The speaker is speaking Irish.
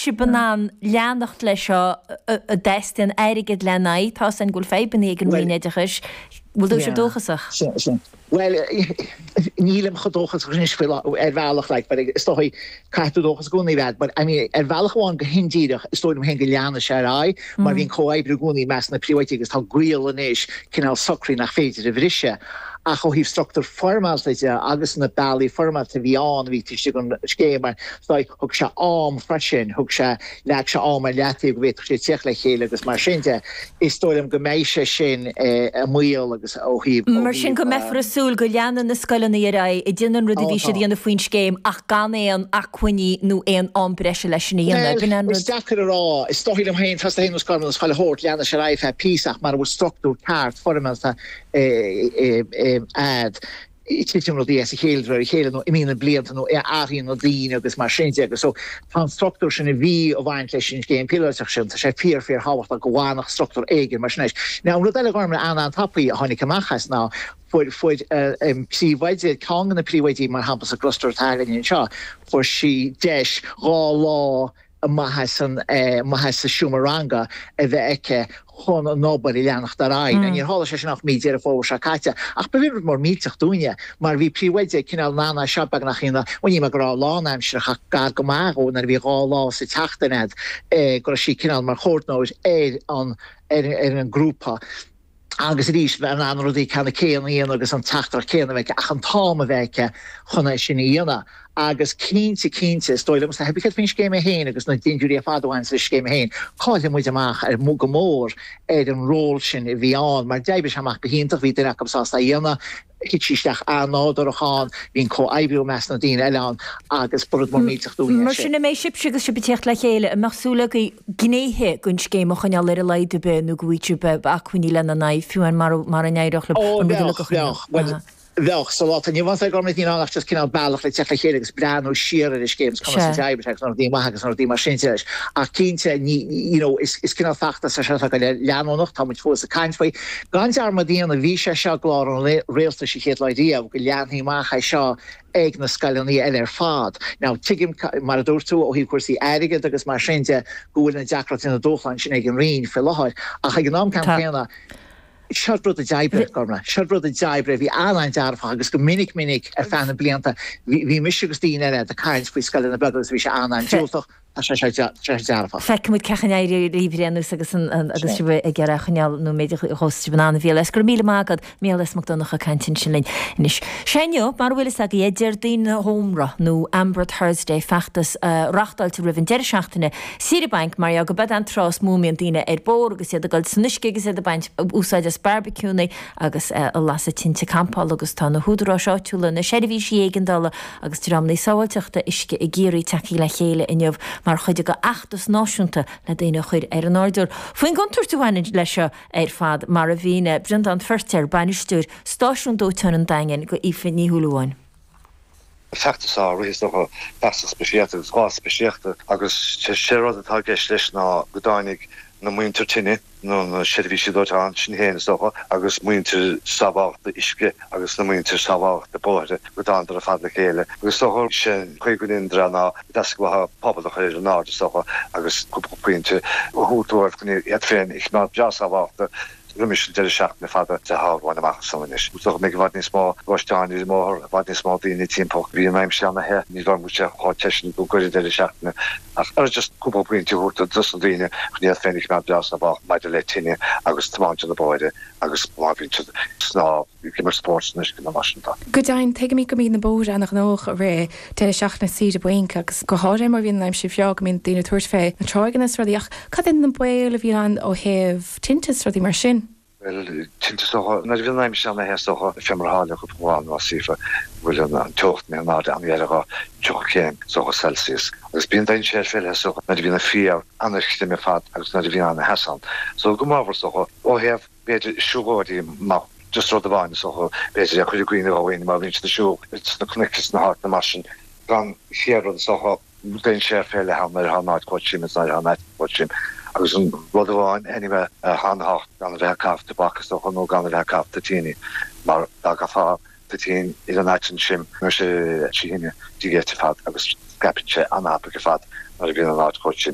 si banán leannacht lei seo a destin airigid le naid tá san gúil féban ag an rinéidechas bhfuil dú sé dóchasach. Well, nílim gedóchas is veel erwalig like, but is toch krijgt dochas goni wet, but I mean erwalig gewoon gehindiedig is door hem hen geliane sharai, maar wie koai brugoni mas na priwaitig is tal gwil en is kinal sokri nach feite de vrisje. Ach hif struktur formals dat je agus na bali format te vian wie te gon ske maar stoi hok sha arm freshen hok sha lak sha arm latig weet ge tsekle hele gus maar shinte is stoilm gemeische shin a muil agus hi mar sin go mefrasúl go leanan na scoilnaíra I dinan rudi vi sé díana fuin game ach gan éan aquini nu éan ambreise leis sinna bin is dakar ra is stoilm hein fast hen nos kan fall hort leanan sharai fa pisach maar was struktur kaart formals ad it's no the heel very heel no I mean the bliant no arin no dien agus mar shinje so van struktur sin vi of einklation game pillars section to fear how the goanach struktur eigen mar sneis now no dele gorm an tapi honig kamachas now for see wide kong in the pre-wade mar hampus a cluster tag in cha for she dash law Mahasan Shumaranga eke hon nobody leanach darein en je holle se nach media for Shakatja ach bewir mor meach doenje maar wie priwede kinal nana shabag nach in wanneer ma gra la naam shach gar gemago naar wie ga la se tachten het go shi kinal maar hoort nou is aan een groepa agus rís an anrodí kann céan íon agus an tatar céan veice ach an táma veice chuna sin íona agus cínte stoilm sa heb ik fin céime héin agus na dinúí a fadhain sa céime héin cáile muid amach mú go mór an ról sin I bhíán mar deibe amach go hiintach ví den am sásta íona hitteach anádar aán hín có eibú mes na dín eán agus bud mar míach dú. Mar sinna mé sibsegus se betecht le chéile a marsúla go gnéthe gunn céime chuine le a leide be nó gohíú be acuní lena na fiúan mar an éireach le Wel, so wat en je was ik al met die aandacht just kinal balach let zeg legerig brano sheer is games kan se jai betek no die mag no die machine is a kinte you know is kinal facht dat se lano noch ta met voor se kind way ganz armadien de wie se glor on realste she het idea ook lean hi mag hij sha ag na scalani faad now tigim mar dorto o hi kursi aige agus machine go in jackrat in de dochland sin egen reen for lahar a ha genam campaign Shadbro the Jaibre Gorma, Shadbro the Jaibre, vi Alan Jarfa, agus go minnig fan blianta, vi misgus dín the Cairns fi skull in the brothers vi Alan Joltoch. Feic muid cechan éirí líbréanús agus agus si ag gar chuneal nó méidir hosti banana bhí leis gur míle mágad mélas McDonagh a cantin sin linn. Inis Seinio mar bhfuil a idir dín hómra nó Amber Thursday feachtas rachtáilte rihann deir seachtainna Siribank mar go bed an trás múmion díine bór agus iad a goil snisce agus iad a baint úsáid as barbecúna agus las a tinte campáil agus tá na húdrá seáitiúla na seirbhí sí éigendala agus tíramnaí sáilteachta isce I géirí takeí le chéile inniuh mar chuide go achtas náisiúnta le déine chuir an áidir. Fuoin gonturtúhaine leis fad mar a bhíine brint an firteir banistúr stáisiún dótean an daingen go ife ní húlúáin. Factus á rééis noch a festa speisiata agus gá speisiachta agus sérád atá geis leis ná godáinnig na muintir tinine nó na seirbhí sidóid an sin héana socha agus muintir sabhácht isce agus na muintir sabhácht de bóide godán ar a fad le chéile. Agus socha sin chuigún indra ná dascatha pobl a chuir an áde socha agus cúpainte hútúir gon iad féin ich ná jazz sabháchta Rumis de seach me fada te háháin amach sanis. Úach mé bhd níos má bháisteáin is mór bhd níos má daoine timppach bhí maim seanna he, ní bhar mute háteisisin go goir de seachna ach ar just cúpa buinte húta dus an daoine chuníad féinnig ná deas na bach maidide le tinine agus tamáinte na bóide agus máhín sná gimar sportsnis go na masnta. Godain teige mí go mí na bóide annach nóch a ré de seachna siad a buinca agus go háir mar bhíon naim si bheag mín daoine tuairt fé na trágannas ruíach cad in na buil a bhí an ó heh tintas ruí mar sin. Well, tinta socha, na bhíon naim seanna he socha femmarháile go bháin á sífa bhfuil an tocht mé nád an dhéireá teochchéim socha Celsius. Agus bíon dain sé fé he socha, na bhíon fiar anachta me fad agus na bhíon anna hesan. So go mábhar socha, ó heh beidir siúgáidí má just rud a bháin socha, beidir a chuidir gwine bháin má bhín na siú, it's na connectus na hart na masin. Gan fiarad socha, dain sé fé le hamar hánáid coachim is na hánáid coachim. Agus an rud bháin anime hanhacht gan bheitcaf de bachas ó nó gan bheitcaf de tíine mar agafá de tín I an aitin sim mar sé tíine dígéte fad agus gapin sé anapa go fad mar bhíon an áid coachim